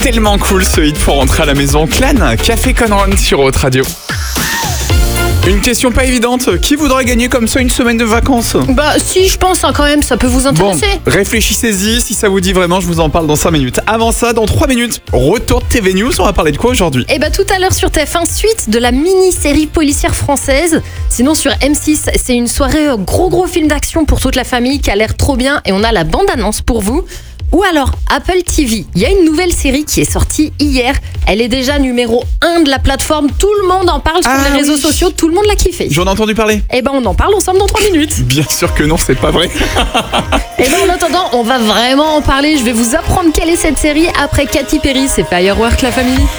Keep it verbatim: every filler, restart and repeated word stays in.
tellement cool ce hit pour rentrer à la maison. Clan, Café Con Run sur Haute Radio. Une question pas évidente, qui voudrait gagner comme ça une semaine de vacances? Bah si, je pense hein, quand même, ça peut vous intéresser. Bon, réfléchissez-y, si ça vous dit vraiment, je vous en parle dans cinq minutes. Avant ça, dans trois minutes, retour de T V News, on va parler de quoi aujourd'hui? Et bah tout à l'heure sur T F un, suite de la mini-série policière française. Sinon sur M six, c'est une soirée euh, gros gros film d'action pour toute la famille qui a l'air trop bien et on a la bande-annonce pour vous. Ou alors Apple T V, il y a une nouvelle série qui est sortie hier. Elle est déjà numéro un de la plateforme. Tout le monde en parle sur Ah les réseaux oui. sociaux. Tout le monde l'a kiffé. J'en ai entendu parler. Et ben on en parle ensemble dans trois minutes. Bien sûr que non, c'est pas vrai. Et ben en attendant, on va vraiment en parler. Je vais vous apprendre quelle est cette série après Katy Perry. C'est Firework la famille.